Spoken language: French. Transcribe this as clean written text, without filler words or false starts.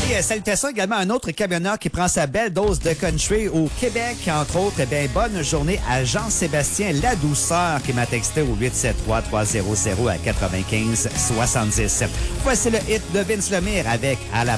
Salutations également à un autre camionneur qui prend sa belle dose de country au Québec, entre autres. Eh bien, bonne journée à Jean-Sébastien Ladouceur qui m'a texté au 873-300 à 95-70. Voici le hit de Vince Lemire avec « À la